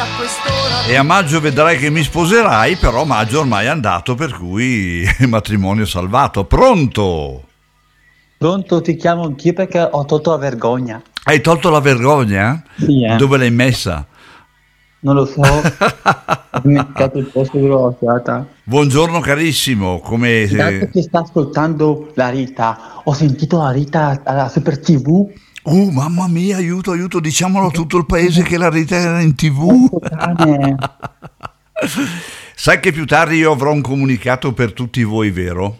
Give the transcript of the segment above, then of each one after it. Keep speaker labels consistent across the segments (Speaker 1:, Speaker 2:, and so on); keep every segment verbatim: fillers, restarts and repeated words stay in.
Speaker 1: E a maggio vedrai che mi sposerai, però maggio ormai è andato, per cui matrimonio salvato. Pronto?
Speaker 2: Pronto, ti chiamo anch'io perché ho tolto la vergogna.
Speaker 1: Hai tolto la vergogna?
Speaker 2: Sì, eh.
Speaker 1: Dove l'hai messa?
Speaker 2: Non lo so. Ho dimenticato il posto dove l'ho lasciata.
Speaker 1: Buongiorno carissimo, come...
Speaker 2: Dato che sta ascoltando la Rita, ho sentito la Rita alla Super T V.
Speaker 1: Uh, mamma mia, aiuto, aiuto, diciamolo a tutto il paese che la Rita era in tivù. Sai che più tardi io avrò un comunicato per tutti voi, vero?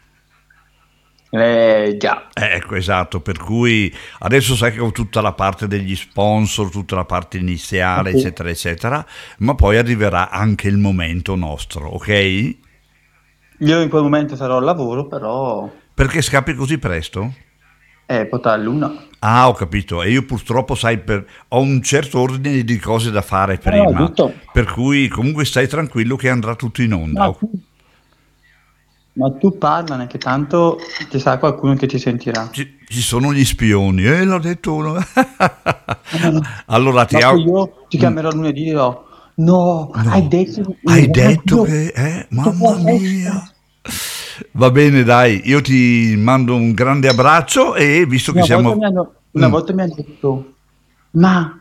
Speaker 2: Eh già.
Speaker 1: Ecco, esatto, per cui adesso sai che ho tutta la parte degli sponsor, tutta la parte iniziale,
Speaker 2: Sì.
Speaker 1: eccetera, eccetera, ma poi arriverà anche il momento nostro, ok?
Speaker 2: Io in quel momento sarò al lavoro, però
Speaker 1: Perché scappi così presto?
Speaker 2: eh, potrà all'una.
Speaker 1: Ah, ho capito, e io purtroppo, sai, per... ho un certo ordine di cose da fare
Speaker 2: no,
Speaker 1: prima,
Speaker 2: giusto.
Speaker 1: per cui comunque stai tranquillo che andrà tutto in onda.
Speaker 2: Ma tu, ma tu parlane, che tanto ci sarà qualcuno che ti sentirà.
Speaker 1: Ci, ci sono gli spioni, eh, l'ha detto uno. Allora ti
Speaker 2: Dopo
Speaker 1: auguro...
Speaker 2: io ti chiamerò lunedì e dirò, no,
Speaker 1: No,
Speaker 2: hai detto...
Speaker 1: hai
Speaker 2: no,
Speaker 1: detto
Speaker 2: io-
Speaker 1: che... Eh,
Speaker 2: dopo
Speaker 1: mamma
Speaker 2: la
Speaker 1: mia. Va bene, dai, io ti mando un grande abbraccio e visto che
Speaker 2: Una
Speaker 1: siamo...
Speaker 2: volta mi hanno, una
Speaker 1: Mm.
Speaker 2: volta mi hanno detto, ma,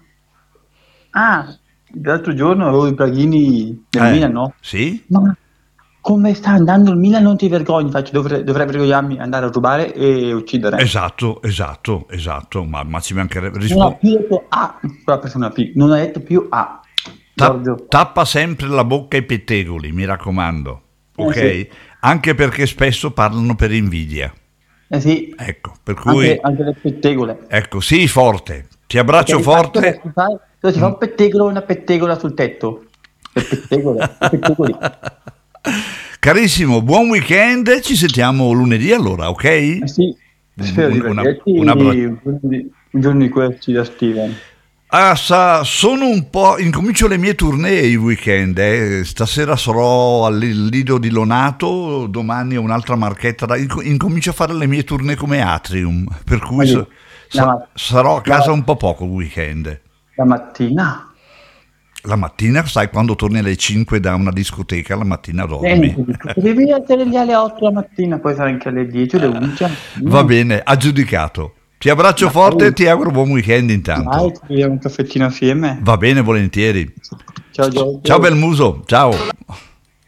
Speaker 2: ah, l'altro giorno avevo i braghini del
Speaker 1: Eh,
Speaker 2: Milan, no?
Speaker 1: sì?
Speaker 2: Ma come sta andando il Milan, non ti vergogni? Faccio, dovrei, dovrei vergognarmi, andare a rubare e uccidere.
Speaker 1: Esatto, esatto, esatto, ma, ma ci mancherebbe...
Speaker 2: Non ha
Speaker 1: rispo-
Speaker 2: più detto A, quella persona P, non ha detto più A.
Speaker 1: Ta-
Speaker 2: Giorgio.
Speaker 1: tappa sempre la bocca ai pettegoli, mi raccomando,
Speaker 2: Eh,
Speaker 1: ok?
Speaker 2: sì.
Speaker 1: Anche perché spesso parlano per invidia.
Speaker 2: Eh sì,
Speaker 1: Ecco, per cui...
Speaker 2: anche, anche le pettegole.
Speaker 1: Ecco, sii forte, ti abbraccio
Speaker 2: Perché infatti cosa
Speaker 1: forte.
Speaker 2: si fa? Cosa si fa un pettegolo e una pettegola sul tetto? Le pettegole, i pettegoli.
Speaker 1: Carissimo, buon weekend, ci sentiamo lunedì allora, ok?
Speaker 2: Eh sì, spero di
Speaker 1: Un- una-
Speaker 2: vederti
Speaker 1: un abbra-
Speaker 2: un giorno di- un giorno di questi da Steven.
Speaker 1: Ah, sa, sono un po'... incomincio le mie tournée il weekend, eh. Stasera sarò al Lido di Lonato, domani ho un'altra marchetta, da... inco- incomincio a fare le mie tournée come Atrium, per cui sa- sa-
Speaker 2: La,
Speaker 1: sarò a casa
Speaker 2: la-
Speaker 1: un po' poco il weekend.
Speaker 2: la mattina.
Speaker 1: La mattina, sai, quando torni alle cinque da una discoteca, la mattina dormi.
Speaker 2: Senti, devi essere lì alle otto la mattina, poi sarà anche alle dieci o alle undici.
Speaker 1: Va bene, aggiudicato. Ti abbraccio
Speaker 2: Dai.
Speaker 1: forte e ti auguro buon weekend intanto.
Speaker 2: Dai, ci beviamo un caffettino assieme.
Speaker 1: Va bene, volentieri.
Speaker 2: Ciao Giorgio.
Speaker 1: Ciao bel muso, ciao.